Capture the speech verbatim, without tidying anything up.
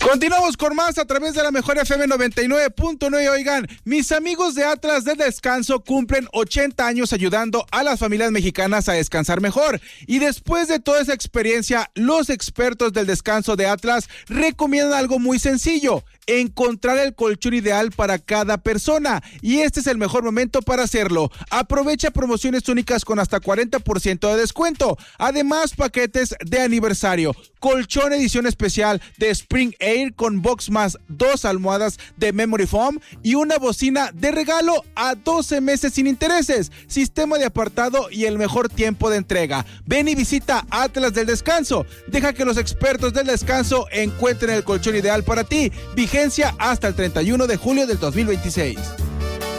Continuamos con más a través de la mejor F M noventa y nueve punto nueve. Oigan, mis amigos de Atlas del Descanso cumplen ochenta años ayudando a las familias mexicanas a descansar mejor. Y después de toda esa experiencia, los expertos del descanso de Atlas recomiendan algo muy sencillo: encontrar el colchón ideal para cada persona. Y este es el mejor momento para hacerlo. Aprovecha promociones únicas con hasta cuarenta por ciento de descuento. Además, paquetes de aniversario, colchón edición especial de Spring Air con box más dos almohadas de Memory Foam y una bocina de regalo a doce meses sin intereses, sistema de apartado y el mejor tiempo de entrega. Ven y visita Atlas del Descanso. Deja que los expertos del descanso encuentren el colchón ideal para ti. Vigencia hasta el treinta y uno de julio del dos mil veintiséis.